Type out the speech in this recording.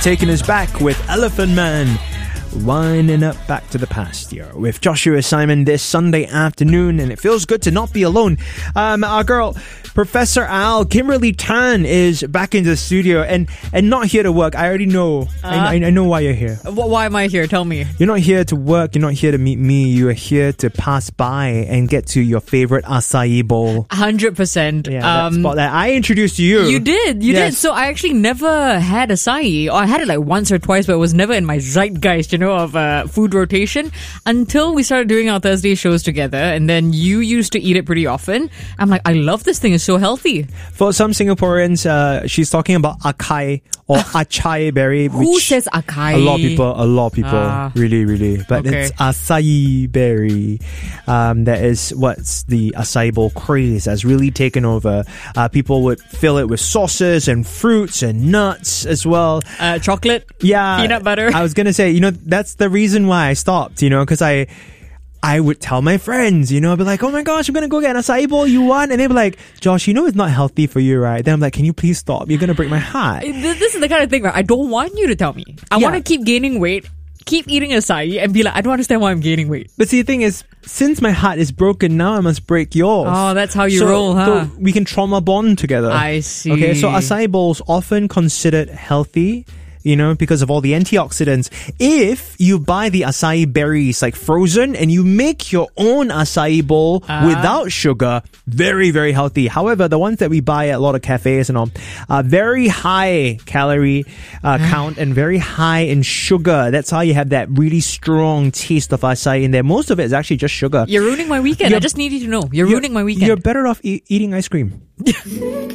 Taking us back with Elephant Man. Winding up back to the past here with Joshua Simon this Sunday afternoon, and it feels good to not be alone. Our girl, Professor Al, Kimberly Tan, is back in the studio and not here to work. I already know. I know why you're here. Why am I here? Tell me. You're not here to work. You're not here to meet me. You are here to pass by and get to your favorite acai bowl. 100%. Yeah, that spot that I introduced to you. You did. So I actually never had acai, or I had it like once or twice, but it was never in my zeitgeist, of food rotation until we started doing our Thursday shows together, and then you used to eat it pretty often. I'm like, I love this thing. It's so healthy. For some Singaporeans, she's talking about acai or acai berry. Who says acai? A lot of people, really. But okay. It's acai berry. That is what's the acai bowl craze has really taken over. People would fill it with sauces and fruits and nuts as well. Chocolate? Yeah. Peanut butter? I was going to say, that's the reason why I stopped, because I would tell my friends, I'd be like, oh my gosh, I'm going to go get an acai bowl, you want? And they'd be like, Josh, it's not healthy for you, right? Then I'm like, can you please stop? You're going to break my heart. This is the kind of thing, right? I don't want you to tell me. I want to keep gaining weight, keep eating acai, and be like, I don't understand why I'm gaining weight. But see, the thing is, since my heart is broken, now I must break yours. Oh, that's how you roll, huh? So we can trauma bond together. I see. Okay, so acai bowls often considered healthy, because of all the antioxidants. If you buy the acai berries like frozen and you make your own acai bowl without sugar, very, very healthy. However, the ones that we buy at a lot of cafes and all are very high calorie count and very high in sugar. That's how you have that really strong taste of acai in there. Most of it is actually just sugar. You're ruining my weekend. I just need you to know. You're ruining my weekend. You're better off eating ice cream.